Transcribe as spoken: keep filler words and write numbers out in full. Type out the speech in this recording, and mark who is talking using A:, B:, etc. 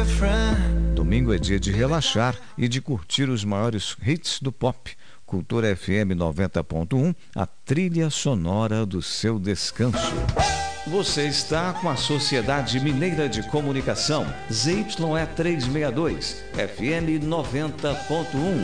A: Domingo é dia de relaxar e de curtir os maiores hits do pop. Cultura F M noventa ponto um, a trilha sonora do seu descanso. Você está com a Sociedade Mineira de Comunicação, Z Y E trezentos e sessenta e dois, F M noventa ponto um.